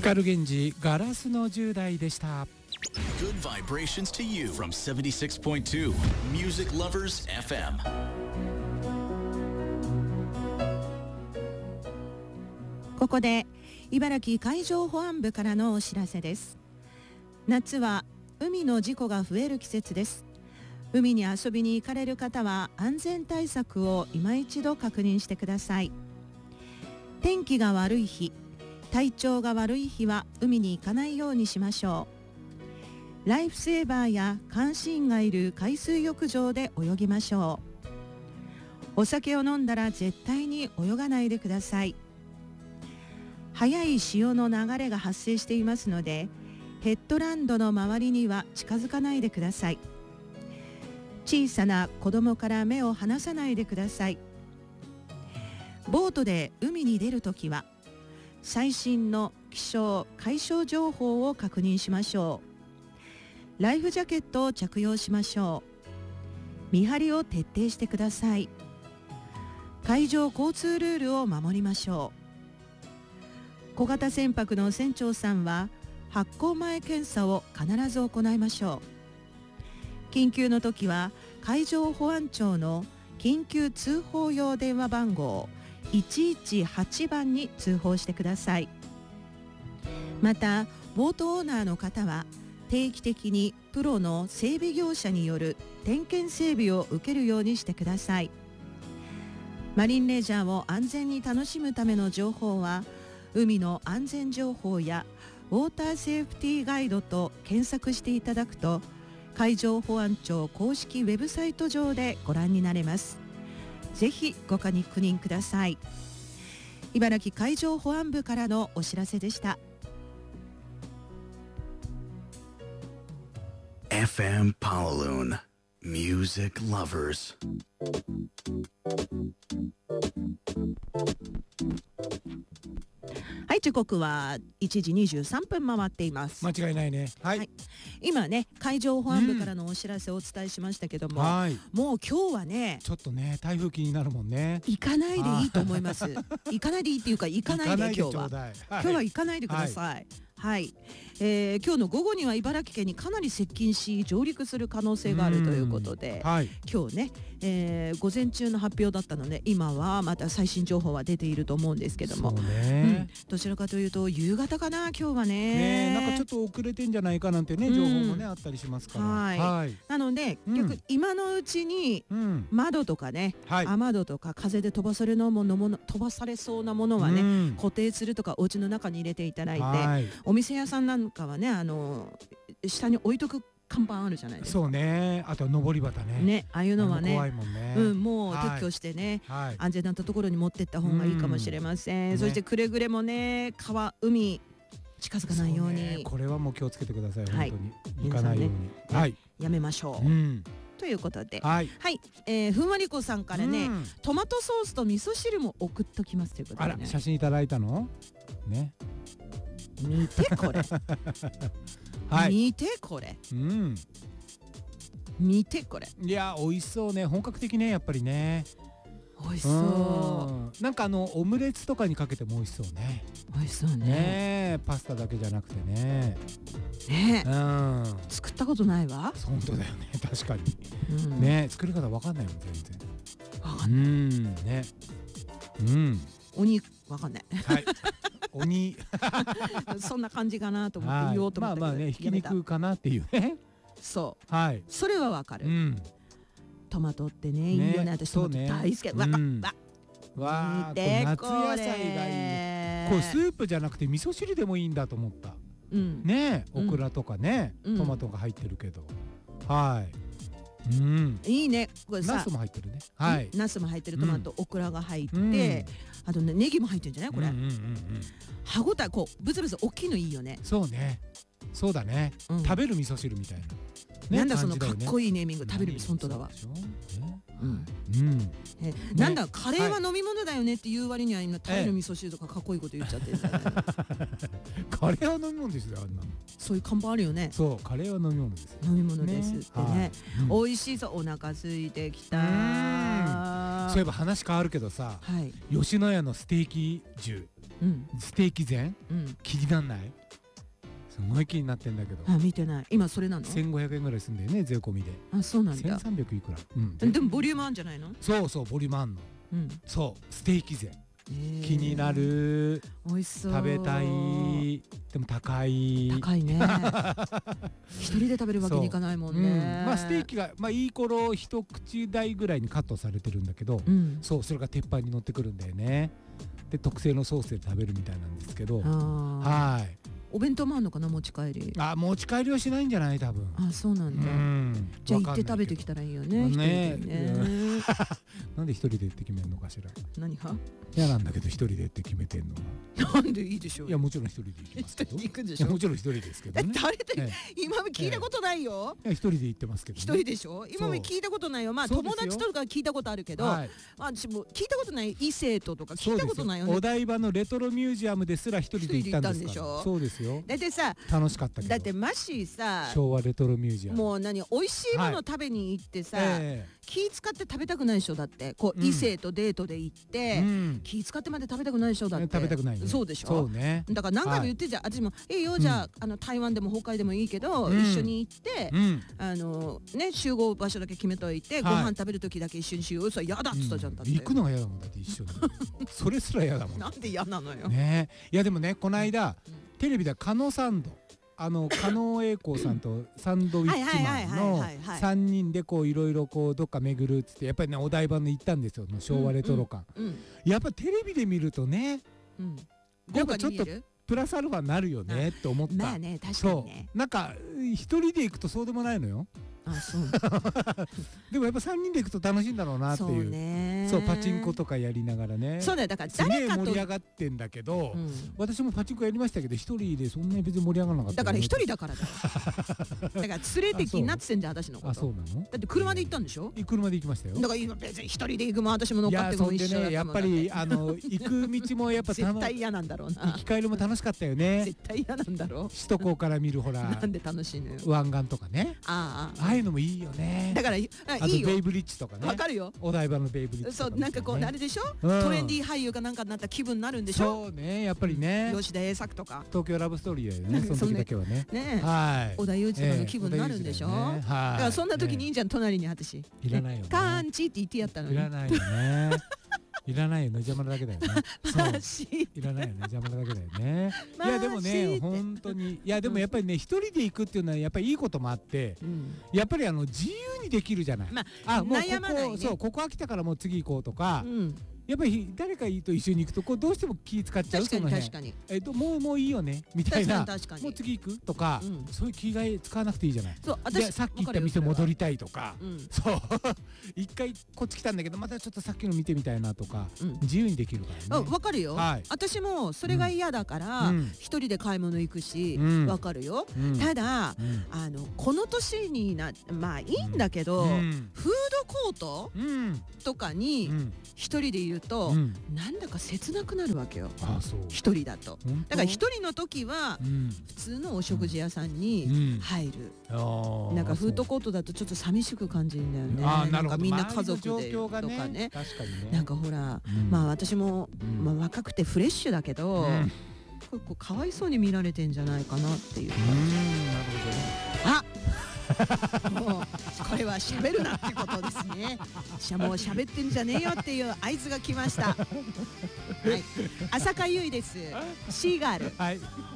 光源氏ガラスの10代でした。 Good vibrations to you from 76.2 Music Lovers FM。 ここで茨城海上保安部からのお知らせです。夏は海の事故が増える季節です。海に遊びに行かれる方は安全対策を今一度確認してください。天気が悪い日、体調が悪い日は海に行かないようにしましょう。ライフセーバーや監視員がいる海水浴場で泳ぎましょう。お酒を飲んだら絶対に泳がないでください。速い潮の流れが発生していますので、ヘッドランドの周りには近づかないでください。小さな子供から目を離さないでください。ボートで海に出るときは最新の気象・海象情報を確認しましょう。ライフジャケットを着用しましょう。見張りを徹底してください。海上交通ルールを守りましょう。小型船舶の船長さんは発航前検査を必ず行いましょう。緊急の時は海上保安庁の緊急通報用電話番号118番に通報してください。またボートオーナーの方は定期的にプロの整備業者による点検整備を受けるようにしてください。マリンレジャーを安全に楽しむための情報は海の安全情報やウォーターセーフティーガイドと検索していただくと海上保安庁公式ウェブサイト上でご覧になれます。ぜひご確認ください。茨城海上保安部からのお知らせでした。 FM Pawaloon Music Lovers。 はい、時刻は1時23分回っています。 間違いないね。はい、 はい、今ね海上保安部からのお知らせをお伝えしましたけども、 はい、 もう今日はねちょっとね台風気になるもんね。 行かないでいいと思います。行かないでいいっていうか行かないで今日は、今日は行かないでください。はい、今日の午後には茨城県にかなり接近し上陸する可能性があるということで、はい、今日ね、午前中の発表だったので今はまた最新情報は出ていると思うんですけども、どちらかというと夕方かな今日は ねなんかちょっと遅れてんじゃないかなんてね、情報もねあったりしますから、 はい、なので、逆今のうちに窓とかね、雨戸とか風で飛ばされそうなものはね、固定するとかお家の中に入れていただいて、お店屋さんなんかはね下に置いとく看板あるじゃないですか。 そうね、あと上り旗ね、 ああいうのはね怖いもんね、 もう撤去してね、安全なところに持ってった方がいいかもしれません。そしてくれぐれもね海近づかないように、 これはもう気をつけてください。本当に行かないようにやめましょう。ということで、ふんわりこさんからね、トマトソースと味噌汁も送っときますということで、 あら写真いただいたのね。 見てこれ見てこれ、見てこれ。 いや美味しそうね、本格的ね、やっぱりね美味しそう。 なんかオムレツとかにかけても美味しそうね。 美味しそうね。 パスタだけじゃなくてね。 作ったことないわ。 本当だよね、確かにね。作り方わかんないもん全然。 わかんないね。 鬼わかんない。 鬼そんな感じかなと思って言おうと思ったけど、 まあね、ひき肉かなっていうね。 そう、それはわかる。トマトってねいいよね。私トマト大好き。 わあ、夏野菜がいい。これスープじゃなくて味噌汁でもいいんだと思った。ね、オクラとかね、トマトが入ってるけど、 いいね。これさ、 ナスも入ってるね。 ナスも入ってる、トマト、オクラが入って、あとねネギも入ってるんじゃないこれ。歯ごたえこうブツブツ大きいのいいよね。 そうね、そうだね。食べる味噌汁みたいな。 なんだそのかっこいいネーミング。食べる味噌、本当だわ。なんだカレーは飲み物だよねっていう割には今食べる味噌汁とかかっこいいこと言っちゃってる。 カレーは飲み物ですよ、あんなの。 そういう看板あるよね。 そう、カレーは飲み物です。 飲み物ですってね。美味しそう。お腹空いてきた。 そういえば話変わるけどさ、吉野家のステーキ重ステーキ膳、気になんない？すごい気になってんだけど。 見てない。今それなの ？1500円ぐらいすんだよね、税込みで。 そうなんだ。 1300いくら。 でもボリュームあるんじゃないの？ そうそう、ボリュームあんの。そうステーキ膳、気になる。 美味しそう。 食べたい。でも高いね。一人で食べるわけにいかないもんね。 ステーキがいい頃一口大ぐらいにカットされてるんだけど、そうそれが鉄板に乗ってくるんだよね。で特製のソースで食べるみたいなんですけど、はい。 お弁当もあるのかな、持ち帰り。 持ち帰りはしないんじゃない？多分。 そうなんだ。じゃあ行って食べてきたらいいよね。 なんで一人でって決めるのかしら。 何が？ 嫌なんだけど一人でって決めてんのは。なんでいいでしょう。 いやもちろん一人で行きますけど。 行くんでしょ。 もちろん一人ですけどね。 誰で今まで聞いたことないよ。 一人で行ってますけど。 一人でしょ。今まで聞いたことないよ。友達とか聞いたことあるけど、私も聞いたことない異性とか聞いたことないよね。 お台場のレトロミュージアムですら一人で行ったんですから。そうですよ。 だってさ、 楽しかったけど。 だってマッシーさ、 昭和レトロミュージアム。 もう美味しいもの食べに行ってさ、気使って食べたくないでしょ。だってこう異性とデートで行って気使ってまで食べたくないでしょ。だって食べたくないね。 そうでしょ。 そうね。 だから何回も言ってじゃん。私もよ、じゃあ台湾でも北海でもいいけど一緒に行って集合場所だけ決めといてご飯食べる時だけ一緒にしよう。それ嫌だっつったじゃん。だって行くのが嫌だもん。だって一緒にそれすら嫌だもん。 なんで嫌なのよね。いやでもね、この間テレビでカノサンド加納栄光さんとサンドウィッチマンの3人でこういろいろこうどっか巡るっつって、やっぱりねお台場の行ったんですよ。昭和レトロ感。やっぱテレビで見るとね、やっぱちょっとプラスアルファになるよねって思った。 まあね、確かにね。 なんか一人で行くとそうでもないのよ。そうでもやっぱ3人で行くと楽しいんだろうなっていう。そうパチンコとかやりながらね。 そうだよ。だから誰かと盛り上がってんだけど、私もパチンコやりましたけど一人でそんなに別に盛り上がらなかった。 だから一人だからだよ。だから連れてきになってんじゃん、私のこと。 そうなの？だって車で行ったんでしょ？ 車で行きましたよ。 だから今別に一人で行くも私も乗っかっても一緒だ。 やっぱり行く道もやっぱ絶対嫌なんだろうな。 行き帰りも楽しかったよね。 絶対嫌なんだろう。 首都高から見るほら。 なんで楽しいのよ。 湾岸とかね。ああいうのもいいよね。 だからいいよ。 ベイブリッジとかね。 わかるよ。 お台場のベイブリッジ。 そうなんかこうあれでしょ。トレンディー俳優かなんかになった気分になるんでしょ。 そうね、やっぱりね。 吉田栄作とか。 東京ラブストーリーだよね。その時だけはね。 はい。織田裕二とかの気分になるんでしょ。だからそんな時にいいんじゃん、隣に私。 いらないよね。 カンチって言ってやったのに。 いらないよね。いらないよね、邪魔なだけだよね。いらないよね、邪魔なだけだよね。いやでもね、本当に、いやでもやっぱりね、一人で行くっていうのはやっぱりいいこともあって、やっぱり自由にできるじゃない。もうここ飽きたからもう次行こうとか。やっぱり誰かと一緒に行くとこうどうしても気使っちゃう。 確かにもういいよねみたいな。 もう次行くとか、そういう気概使わなくていいじゃない。さっき行った店戻りたいとか、そう一回こっち来たんだけどまたちょっとさっきの見てみたいなとか、自由にできるからね。 わかるよ。私もそれが嫌だから一人で買い物行くし、わかるよ。ただこの年にまあいいんだけど、フードコートとかに一人でいるとなんだか切なくなるわけよ。一人だと。だから一人の時は普通のお食事屋さんに入る。なんかフードコートだとちょっと寂しく感じるんだよね。なんかみんな家族でとかね。なんかほら、まあ私も若くてフレッシュだけど、こうかわいそうに見られてんじゃないかなっていう感じ。あもうこれは喋るなってことですね。もう喋ってんじゃねえよっていう合図が来ました。はい、浅香唯です。シーガール。